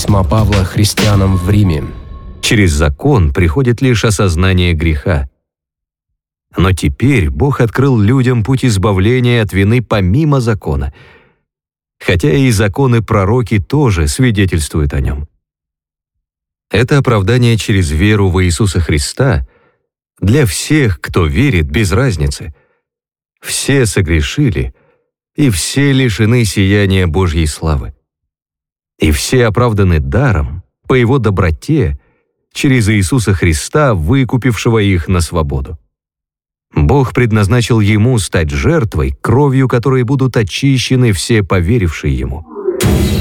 письма Павла христианам в Риме. Через закон приходит лишь осознание греха. Но теперь Бог открыл людям путь избавления от вины помимо закона, хотя и закон и пророки тоже свидетельствуют о нем. Это оправдание через веру в Иисуса Христа для всех, кто верит, без разницы. Все согрешили, и все лишены сияния Божьей славы. И все оправданы даром, по Его доброте, через Иисуса Христа, выкупившего их на свободу. Бог предназначил Ему стать жертвой, кровью которой будут очищены все поверившие Ему.